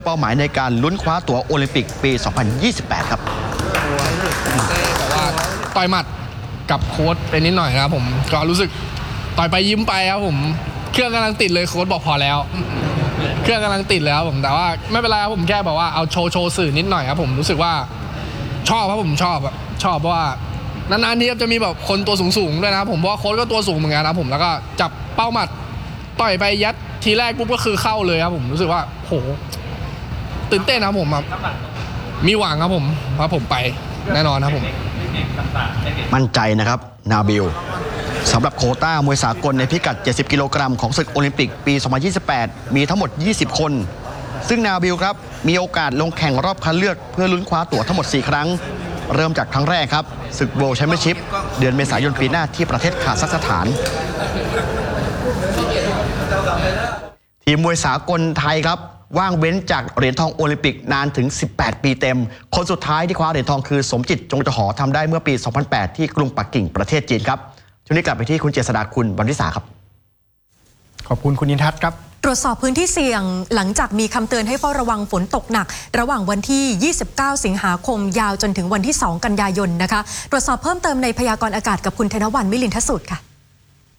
เป้าหมายในการลุ้นคว้าตั๋วโอลิมปิกปี 2028 ครับแต่ว่าต่อยหมัดกับโค้ชไปนิดหน่อยครับผมก็รู้สึกต่อยไปยิ้มไปครับผมเครื่องกำลังติดเลยโค้ชบอกพอแล้วเครื่องกำลังติดแล้วผมแต่ว่าไม่เป็นไรครับผมแค่บอกว่าเอาโชว์สื่อนิดหน่อยครับผมรู้สึกว่าชอบครับผมชอบเพราะว่านานๆทีจะมีแบบคนตัวสูงด้วยนะผมเพราะว่าโค้ชก็ตัวสูงเหมือนกันนะผมแล้วก็จับเป้าหมัดต่อยไปยัดทีแรกปุ๊บก็คือเข้าเลยครับผมรู้สึกว่าโหตื่นเต้นนะผมมีหวังครับผมว่าผมไปแน่นอนครับผมมั่นใจนะครับนาบิลสำหรับโควต้ามวยสากลในพิกัด 70 กิโลกรัมของศึกโอลิมปิกปี 2028 มีทั้งหมด 20 คนซึ่งนาบิลครับมีโอกาสลงแข่งรอบคัดเลือกเพื่อลุ้นคว้าตั๋วทั้งหมด 4 ครั้งเริ่มจากครั้งแรกครับศึกโวลด์แชมเปี้ยนชิพเดือนเมษายนปีหน้าที่ประเทศคาซัคสถานทีมมวยสากลไทยครับว่างเว้นจากเหรียญทองโอลิมปิกนานถึง 18 ปีเต็มคนสุดท้ายที่คว้าเหรียญทองคือสมจิตจงจหอทำได้เมื่อปี 2008 ที่กรุงปักกิ่งประเทศจีนครับช่วงนี้กลับไปที่คุณเจษฎาคุณวรรณวิสาครับขอบคุณคุณยินทัศน์ครับตรวจสอบพื้นที่เสี่ยงหลังจากมีคำเตือนให้เฝ้าระวังฝนตกหนักระหว่างวันที่ 29 สิงหาคมยาวจนถึงวันที่ 2 กันยายนนะคะตรวจสอบเพิ่มเติมในพยากรณ์อากาศกับคุณธนวรรณมิลินทสุดค่ะ